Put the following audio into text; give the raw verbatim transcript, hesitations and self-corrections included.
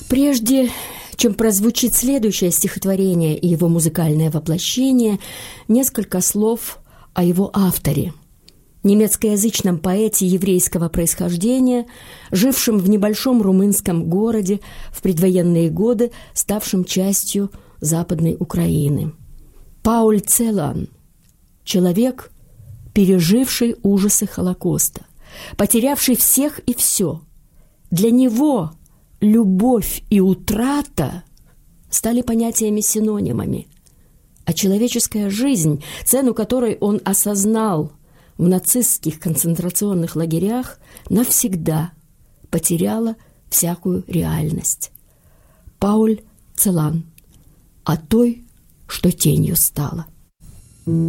Прежде чем прозвучит следующее стихотворение и его музыкальное воплощение, несколько слов о его авторе, немецкоязычном поэте еврейского происхождения, жившем в небольшом румынском городе в предвоенные годы, ставшем частью Западной Украины. Пауль Целан – человек, переживший ужасы Холокоста, потерявший всех и все. Для него любовь и утрата стали понятиями-синонимами, а человеческая жизнь, цену которой он осознал в нацистских концентрационных лагерях, навсегда потеряла всякую реальность. Пауль Целан о той, что тенью стала.